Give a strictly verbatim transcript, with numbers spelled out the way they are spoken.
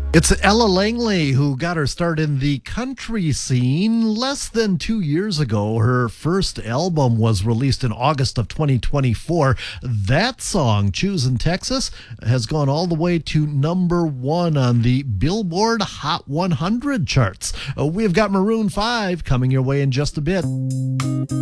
It's Ella Langley who got her start in the country scene less than two years ago. Her first album was released in August of twenty twenty-four. That song, Choosing Texas, has gone all the way to number one on the Billboard Hot one hundred charts. Uh, we've got Maroon five coming your way in just a bit.